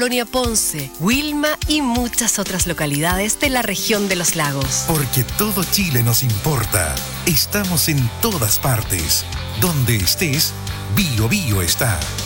Colonia Ponce, Wilma y muchas otras localidades de la región de los lagos. Porque todo Chile nos importa. Estamos en todas partes. Donde estés, Bio Bio está.